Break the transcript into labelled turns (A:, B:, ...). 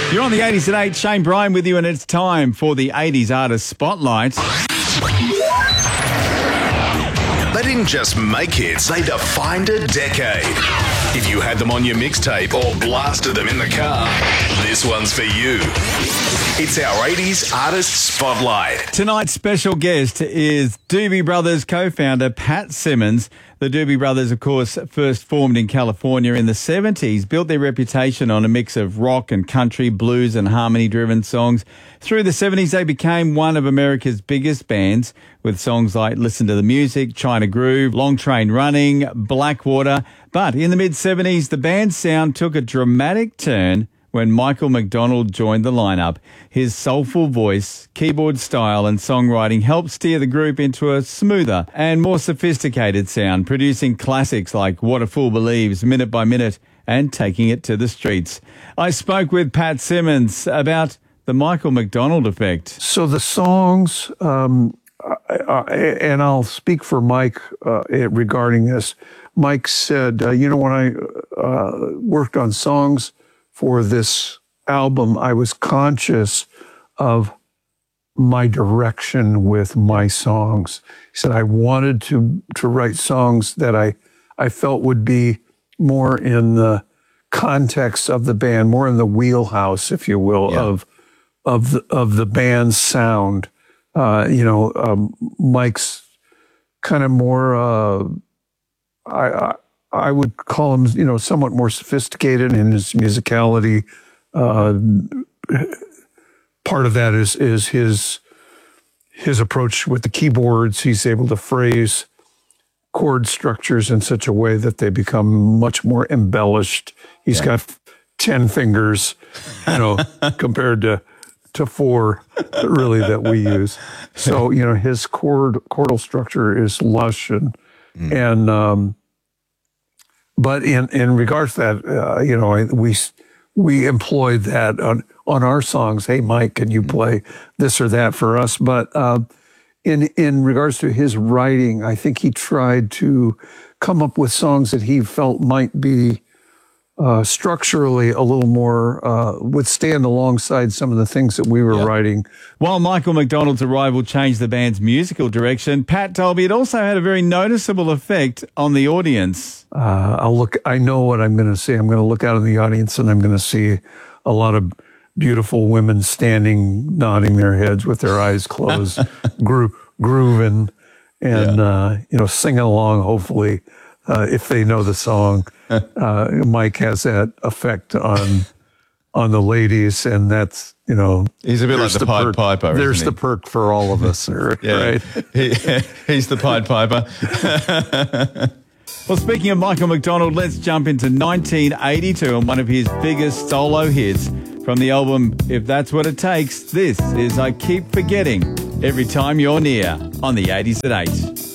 A: You're on the 80s at 8. Shane Bryan with you, and it's time for the 80s Artist Spotlight.
B: They didn't just make hits, they defined a decade. If you had them on your mixtape or blasted them in the car, this one's for you. It's our 80s Artist Spotlight.
A: Tonight's special guest is Doobie Brothers co-founder Pat Simmons. The Doobie Brothers, of course, first formed in California in the 70s, built their reputation on a mix of rock and country, blues and harmony-driven songs. Through the 70s, they became one of America's biggest bands, with songs like Listen to the Music, China Groove, Long Train Running, Blackwater. But in the mid-70s, the band's sound took a dramatic turn when Michael McDonald joined the lineup. His soulful voice, keyboard style and songwriting helped steer the group into a smoother and more sophisticated sound, producing classics like What a Fool Believes, Minute by Minute, and Taking It to the Streets. I spoke with Pat Simmons about the Michael McDonald effect.
C: So the songs, and I'll speak for Mike regarding this. Mike said, when I worked on songs for this album, I was conscious of my direction with my songs. He said I wanted to write songs that I felt would be more in the context of the band, more in the wheelhouse, if you will, of the band's sound. Mike's kind of more, I would call him, somewhat more sophisticated in his musicality. Part of that is his approach with the keyboards. He's able to phrase chord structures in such a way that they become much more embellished. He's got 10 fingers, compared to 4 really that we use. So, his chordal structure is lush but in regards to that, we employed that on our songs. Hey, Mike, can you play this or that for us? But in regards to his writing, I think he tried to come up with songs that he felt might be structurally a little more would stand alongside some of the things that we were writing.
A: While Michael McDonald's arrival changed the band's musical direction, Pat told me it also had a very noticeable effect on the audience.
C: I know what I'm going to see. I'm going to look out in the audience and I'm going to see a lot of beautiful women standing, nodding their heads with their eyes closed, grooving and, singing along, hopefully. If they know the song, Mike has that effect on the ladies, and that's
A: he's a bit like the Pied Piper.
C: There's the perk for all of us, right?
A: He's the Pied Piper. Well, speaking of Michael McDonald, let's jump into 1982 and one of his biggest solo hits from the album If That's What It Takes. This is I Keep Forgetting Every Time You're Near on the 80s at 8.